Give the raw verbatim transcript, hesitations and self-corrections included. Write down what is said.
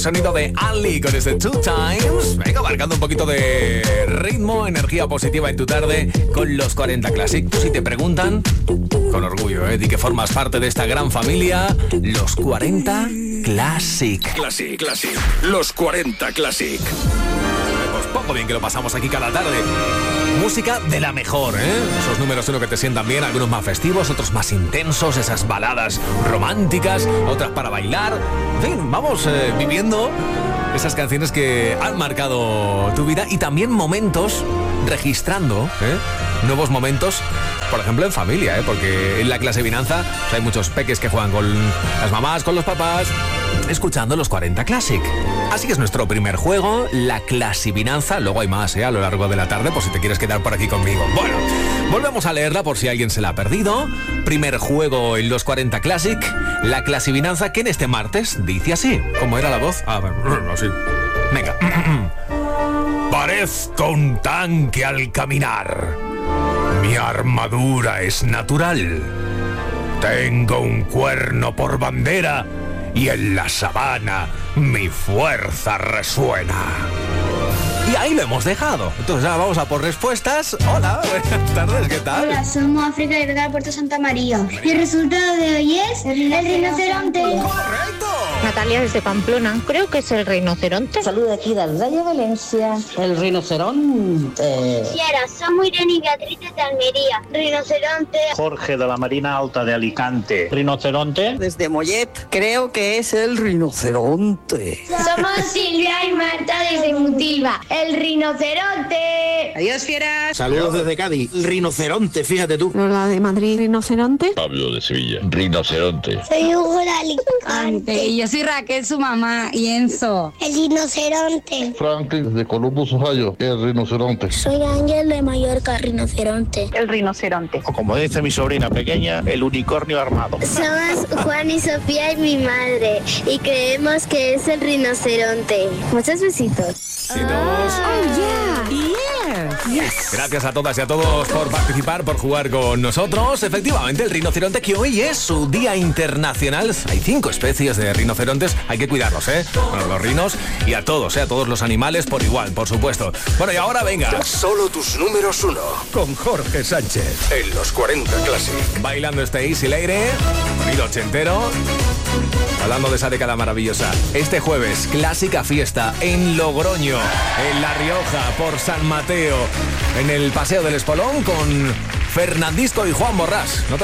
sonido de Ali con este Two Times. Venga, marcando un poquito de ritmo, energía positiva en tu tarde con los cuarenta Classic. Si te preguntan, con orgullo, ¿eh? Di que formas parte de esta gran familia, los cuarenta Classic. Classic, Classic. Los cuarenta Classic. Pues poco bien que lo pasamos aquí cada tarde. Música de la mejor, ¿eh? Esos números uno que te sientan bien, algunos más festivos, otros más intensos, esas baladas románticas, otras para bailar. En fin, vamos eh, viviendo esas canciones que han marcado tu vida y también momentos, registrando ¿eh? nuevos momentos, por ejemplo en familia, ¿eh? Porque en la clase Vinanza pues hay muchos peques que juegan con las mamás, con los papás, escuchando los cuarenta Classic. Así que es nuestro primer juego, la Clasivinanza. Luego hay más ¿eh? a lo largo de la tarde, por si te quieres quedar por aquí conmigo. Bueno, volvemos a leerla por si alguien se la ha perdido. Primer juego en los cuarenta Classic, la Clasivinanza, que en este martes dice así. ¿Cómo era la voz? Ah, bueno, así. Venga. Parezco un tanque al caminar. Mi armadura es natural. Tengo un cuerno por bandera y en la sabana mi fuerza resuena. Y ahí lo hemos dejado. Entonces ya vamos a por respuestas. Hola, buenas tardes, ¿qué tal? Hola, somos África y de Puerto Santa María. Y el resultado de hoy es el rinoceronte. ¡Correcto! Natalia desde Pamplona, creo que es el rinoceronte. Saludos aquí de Aldaya, Valencia. El rinoceronte. Sierra, somos Irene y Beatriz de Almería. Rinoceronte. Jorge de la Marina Alta de Alicante. Rinoceronte. Desde Mollet, creo que es el rinoceronte. Somos Silvia y Marta desde Mutilva. El rinoceronte. Adiós, fieras. Saludos desde Cádiz. El rinoceronte, fíjate tú. Lola de Madrid, rinoceronte. Pablo de Sevilla, rinoceronte. Soy Hugo de Alicante. Y yo soy Raquel, su mamá, y Enzo. El rinoceronte. Franklin de Columbus, Ohio, el rinoceronte. Soy Ángel de Mallorca, rinoceronte. El rinoceronte. O como dice mi sobrina pequeña, el unicornio armado. Somos Juan y Sofía y mi madre. Y creemos que es el rinoceronte. Muchos besitos. Y dos. Oh, yeah. Yes. Gracias a todas y a todos por participar, por jugar con nosotros. Efectivamente, el rinoceronte, que hoy es su día internacional. Hay cinco especies de rinocerontes, hay que cuidarlos, ¿eh? Bueno, los rinos y a todos, ¿eh? A todos los animales por igual, por supuesto. Bueno, y ahora venga. Solo tus números uno. Con Jorge Sánchez. En los cuarenta Classic. Bailando este Easy Lady, sonido ochentero. Hablando de esa década maravillosa. Este jueves, clásica fiesta en Logroño, en La Rioja, por San Mateo, en el Paseo del Espolón con Fernandisco y Juan Borrás. ¿No te